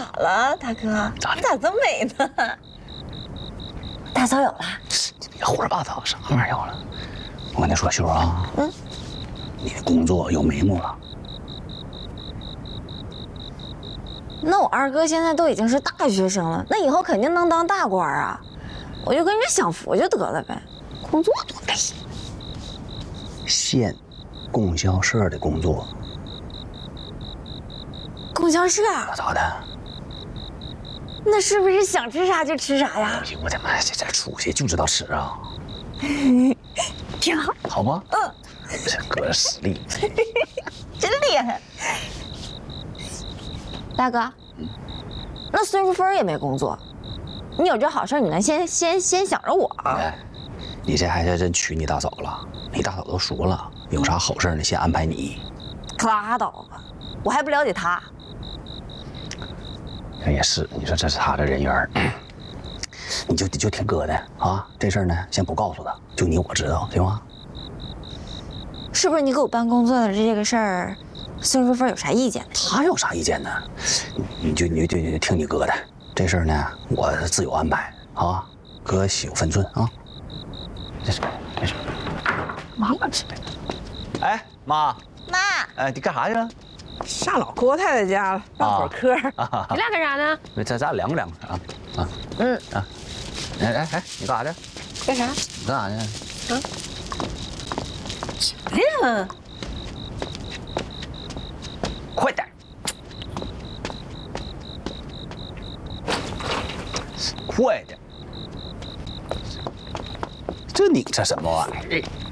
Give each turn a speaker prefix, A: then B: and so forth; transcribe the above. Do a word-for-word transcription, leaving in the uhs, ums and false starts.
A: 了，大哥？你咋这么美呢？大嫂有了？
B: 你别胡说八道，啥玩意儿有了？我跟你说，秀啊，嗯，你的工作有眉目了。
A: 那我二哥现在都已经是大学生了，那以后肯定能当大官啊！我就跟着享福就得了呗，工作多累。
B: 县供销社的工作。
A: 供销社？
B: 那咋的？
A: 那是不是想吃啥就吃啥呀？
B: 哎呦我的妈，这点出息就知道吃啊！
A: 挺好，
B: 好吗？
A: 嗯，
B: 这哥实力，
A: 真厉害。大哥，那孙淑芬也没工作，你有这好事，你能先先先想着我？
B: 哎，你这还是真娶你大嫂了。你大嫂都说了，有啥好事呢，先安排你。
A: 可拉倒吧，我还不了解她。
B: 那也是，你说这是他的人缘，你就就听哥的啊。这事儿呢，先不告诉他，就你我知道，行吗？
A: 是不是你给我办工作的这个事儿，孙淑芬有啥意见？
B: 他有啥意见呢？你就你就就听你哥的，这事儿呢，我自有安排啊，哥心有分寸啊。这是没事。妈了去！哎，妈，
A: 妈，
B: 哎，你干啥去了？
C: 上老郭太太家了，唠会儿嗑。
B: 啊、
D: 你俩干啥呢？
B: 咱咱凉快凉快啊啊
A: 嗯
B: 啊！哎哎哎，你干啥去？
D: 干啥？
B: 你干啥去？
D: 啊？啥呀？
B: 快点！快点！这拧着什么玩意儿？